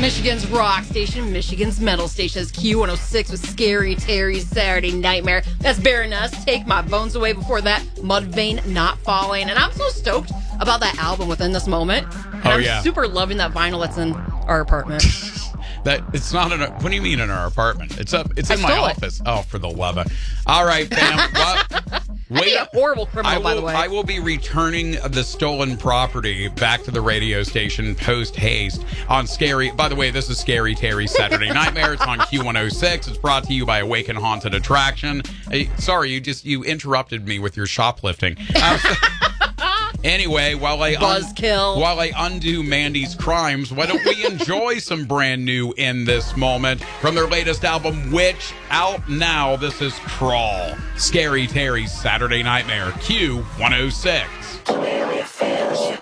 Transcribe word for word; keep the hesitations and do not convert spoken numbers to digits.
Michigan's rock station, Michigan's metal station is Q one oh six with Scary Terry's Saturday Nightmare. That's Baroness, Take My Bones Away. Before that, Mudvayne, Not Falling. And I'm so stoked about that album within this moment. And oh, I'm yeah. super loving that vinyl that's in our apartment. That it's not in a, what do you mean in our apartment? It's up. It's in my stole it. office. Oh, for the love of. All right, fam. Well, Wait, a horrible criminal, I will, by the way. I will be returning the stolen property back to the radio station post haste on Scary. By the way, this is Scary Terry's Saturday Nightmare. It's on Q one oh six. It's brought to you by Awaken Haunted Attraction. Hey, sorry, you just you interrupted me with your shoplifting. Uh, Anyway, while I un- Buzzkill. while I undo Mandy's crimes, why don't we enjoy some brand new in this moment from their latest album, which out now. This is Crawl, Scary Terry's Saturday Nightmare, Q one oh six. Scary Affairs.